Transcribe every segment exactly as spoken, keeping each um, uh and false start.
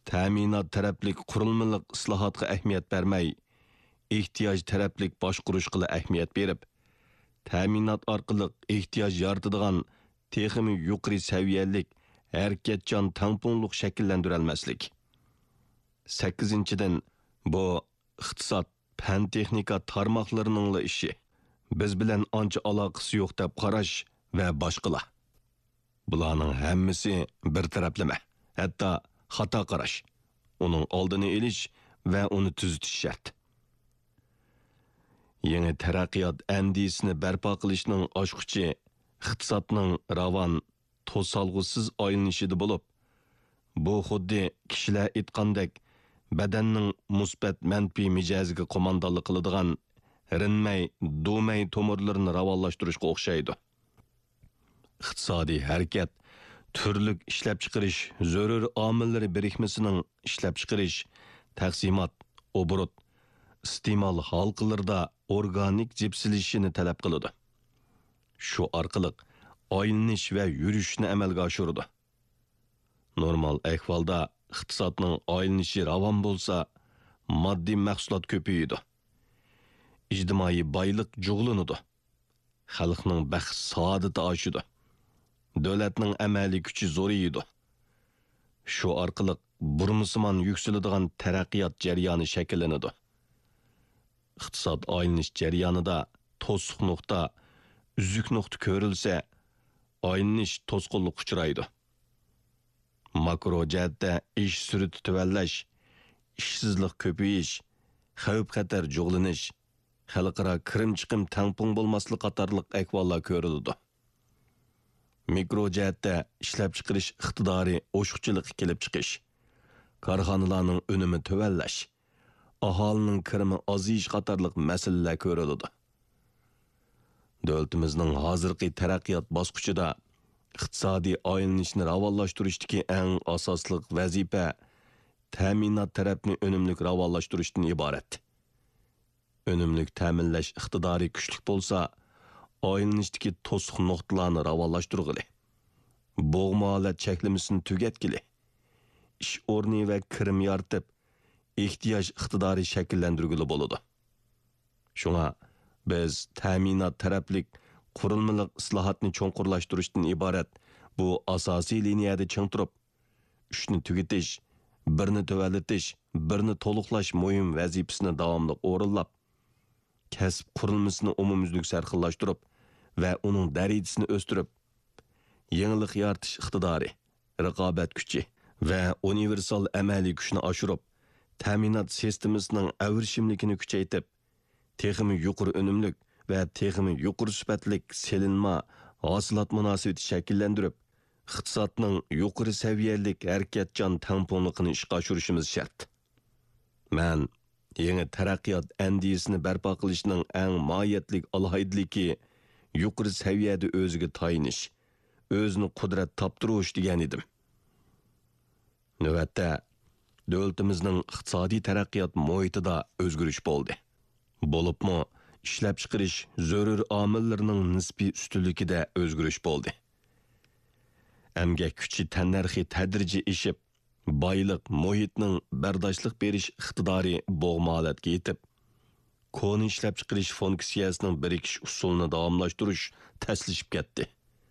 ta'minot taraflik qurilmalik islohotga ahamiyat bermay, ehtiyoj taraflik boshqurishga ahamiyat berib, ta'minot orqali ehtiyoj yaratadigan texmi yuqori saviyalik harakatchan tangpungliq shakllantirolmaslik. sakkizinchidan bu iqtisod, fan texnika tarmoqlarining ishi. Biz bilan ancha aloqasi yo'q deb qarash va boshqalar. Bularning hammasi bir taraflama, hatto xato qarash. Uning oldini olish va uni tuzatish shart. Yangi taraqqiyot andisini barpo qilishning oshquchi iqtisodning ravon, to'solg'usiz aylanishida bo'lib, bu xuddi kishilar aytgandek badanning musbat manfiy mijoziga qo'mondonlik qiladigan rinmay, do'may tomirlarini ravonlashtirishga o'xshaydi. Iqtisodiy harakat turlik ishlab chiqarish zarur omillari birikmasining ishlab chiqarish, taqsimot, obrut, iste'mol halqalarida organik jipsilishini talab qiladi. Shu orqali aylanish va yurishni amalga oshiradi. Normal ahvolda iqtisodning aylanishi ravon bo'lsa, moddiy mahsulot ko'payadi. İctimai baylık jug'lanadi. Xalqning baxt saodati oshadi. Davlatning amaliy kuchi zo'rayadi. Shu orqali burmusimon yuksaladigan taraqqiyot jarayoni shakllanadi. Iqtisod aylanish jarayonida to'siq nuqta, uzuk nuqta ko'rilsa, aylanish to'sqinlikka uchraydi. Makro jihatda ish sur'ati tuvallash, ishsizlik ko'payish, xavf-xatar jug'lanish, xalqaro kirim-chiqim tangpung bo'lmaslik qatorliq ahvollar ko'rildi. Mikro jihatda ishlab chiqarish iqtidori o'shiqchilikka kelib chiqish, korxonalarning unumi tuvallash, aholining kirimi oziyish qatorliq masalalar ko'rildi. Davlatimizning hozirgi taraqqiyot bosqichida iqtisodiy aylanishni ravonlashtirishdagi eng asosli vazifa ta'minot tarafini unumli ravonlashtirishdan iborat. Önümlük ta'minlash iqtidori kuchli bo'lsa, aylanishdagi to'siq nuqtalarni ravonlashtirg'ili. Bo'g'ma holat cheklamasini tugatgili. Ish o'rni va kirim yaratib, ehtiyoj iqtidori shakllantirgili bo'ladi. Shunga biz ta'minot taraflik qurilmalik islohotni cho'nqurlashtirishdan iborat bu asosiy liniyada ching turib, ishni tugatish, birni tuvallatish, birni to'liqlash muhim vazifasini davomli o'rinlab, kasb qurilmasini umumyuzlik sarxillashtirib va uning darajasini o'stirib, yangilik yaratish iqtidori, raqobat kuchi va universal amaliy kuchni oshirib, ta'minot sistemasining avrishimligini kuchaytirib, texmi yuqori unumlik va texmi yuqori sifatlik selinma hosilot munosabati shakllantirib, iqtisodning yuqori saviyalik harakatchan tangpungliqini ishga oshirishimiz shart. Men yangi taraqqiyot andisini barpo qilishning eng mohiyatlik alohidligi yuqori saviyada o'ziga tayinish, o'zini qudrat toptirish degan edim. Navbatda davlatimizning iqtisodiy taraqqiyot muhitida o'zgarish bo'ldi. Bo'libmi, ishlab chiqarish zarur omillarining nisbiy ustunligida o'zgarish bo'ldi. Emgak kuchi tannarxi tadrijiy ishib, boylik muhitning bardoshlik berish iqtidori bo'g'ma holatga yetib, koni ishlab chiqarish funksiyasining birikish usulini davomlashtirish taslishib ketdi.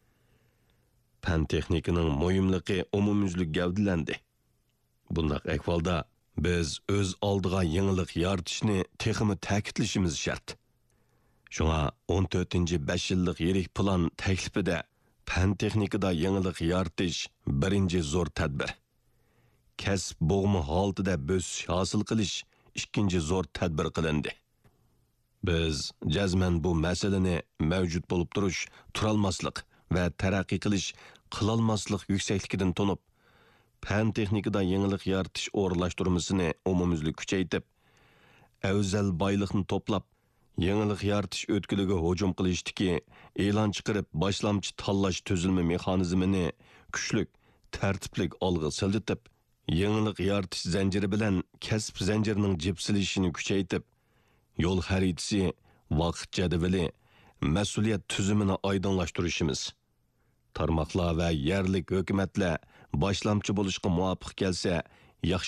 Fan texnikaning muhimligi umumyuzlik gavdalandi. Bundaq ahvolda biz o'z oldiga yangilik yaratishni texmi ta'kidlashimiz shart. Shunga o'n to'rtinchi besh yillik yirik plan taklifida fan texnikada yangilik yaratish birinchi zo'r tadbir. Kasb bo'g'ma holatida bo'sish hosil qilish ikkinchi zo'r tadbir qilindi. Biz jazman bu masalani mavjud bo'lib turish, turolmaslik va taraqqiy qilish, qilolmaslik yuksakligidan tonib, fan texnikada yangilik yaratish o'rinlashtirmasini umumyuzlik kuchaytirib, afzal boylikni to'plab, yangilik yaratish o'tkiliga hujum qilishdiki, e'lon chiqarib boshlamchi tanlash tuzilma mexanizmini kuchlik, tartiblik olg'a silditib, yangilik yaratish zanjiri bilan kasb zanjirining jipsilishini kuchaytirib, yo'l xaritasi, vaqt jadvali, mas'uliyat tuzumini oydinlashtirishimiz, tarmoqlar va yerlik hukumatlar boshlamchi bo'lishga muvofiq kelsa, yaxshi